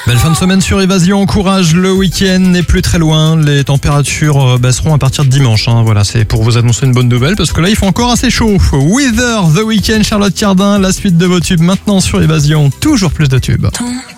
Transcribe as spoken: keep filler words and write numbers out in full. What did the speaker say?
Belle fin de semaine sur Évasion, encourage, le week-end n'est plus très loin, les températures baisseront à partir de dimanche, hein. Voilà, c'est pour vous annoncer une bonne nouvelle parce que là il fait encore assez chaud. Wither, The Weeknd, Charlotte Cardin, la suite de vos tubes maintenant sur Évasion, toujours plus de tubes.